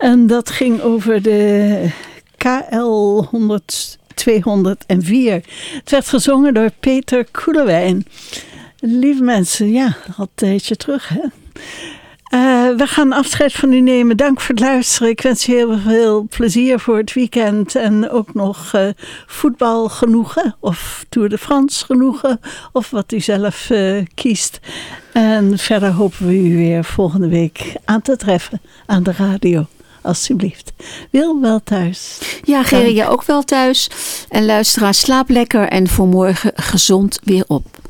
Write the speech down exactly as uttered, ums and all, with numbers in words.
En dat ging over de K L honderd, tweehonderdvier. Het werd gezongen door Peter Koelewijn. Lieve mensen, ja, al een tijdje terug, hè? Uh, we gaan afscheid van u nemen. Dank voor het luisteren. Ik wens u heel veel plezier voor het weekend. En ook nog uh, voetbal genoegen. Of Tour de France genoegen. Of wat u zelf uh, kiest. En verder hopen we u weer volgende week aan te treffen aan de radio. Alsjeblieft. Wil wel thuis. Ja, Gerry, jij ook wel thuis. En luisteraar, slaap lekker en voor morgen gezond weer op.